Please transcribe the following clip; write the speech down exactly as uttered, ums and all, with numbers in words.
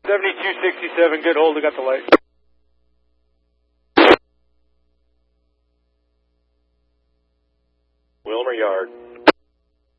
seventy-two sixty-seven, good hold, I got the light. Wilmer Yard.